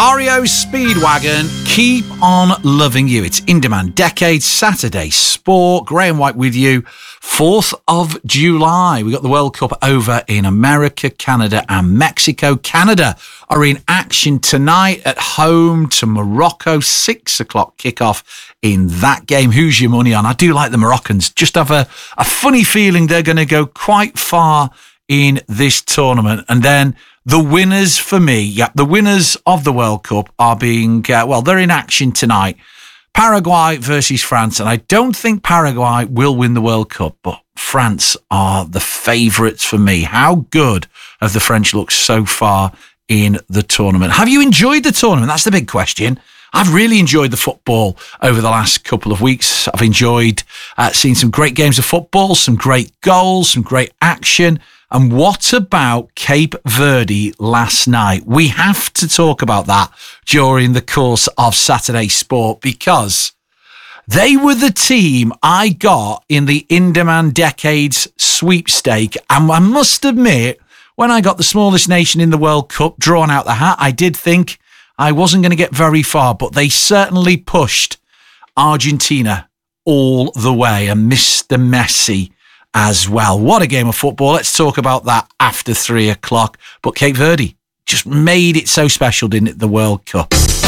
REO Speedwagon, keep on loving you. It's In Demand Decades, Saturday Sport. Graham White with you. 4th of July. We got the World Cup over in America, Canada and Mexico. Canada are in action tonight at home to Morocco. 6 o'clock kickoff in that game. Who's your money on? I do like the Moroccans. Just have a funny feeling they're going to go quite far in this tournament. And then the winners for me, the winners of the World Cup are being, they're in action tonight. Paraguay versus France, and I don't think Paraguay will win the World Cup, but France are the favourites for me. How good have the French looked so far in the tournament? Have you enjoyed the tournament? That's the big question. I've really enjoyed the football over the last couple of weeks. I've enjoyed seeing some great games of football, some great goals, some great action. And what about Cape Verde last night? We have to talk about that during the course of Saturday Sport because they were the team I got in the In Demand Decades sweepstake. And I must admit, when I got the smallest nation in the World Cup drawn out the hat, I did think I wasn't going to get very far, but they certainly pushed Argentina all the way and Mr. Messi as well. What a game of football. Let's talk about that after 3 o'clock. But Cape Verde just made it so special, didn't it, the World Cup?